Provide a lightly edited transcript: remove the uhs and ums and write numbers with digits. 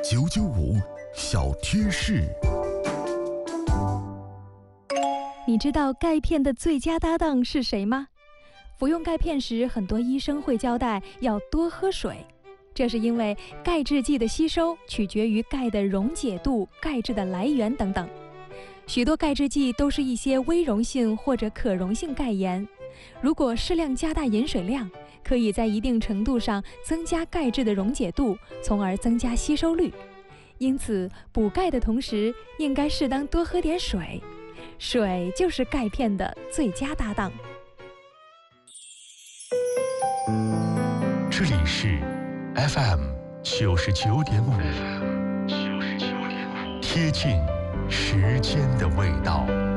995小贴士。 你知道钙片的最佳搭档是谁吗？服用钙片时，很多医生会交代要多喝水，这是因为钙质剂的吸收取决于钙的溶解度、钙质的来源等等。许多钙质剂都是一些微溶性或者可溶性钙盐，如果适量加大饮水量，可以在一定程度上增加钙质的溶解度，从而增加吸收率。因此，补钙的同时，应该适当多喝点水，水就是钙片的最佳搭档。 这里是 FM 99.5，贴近时间的味道。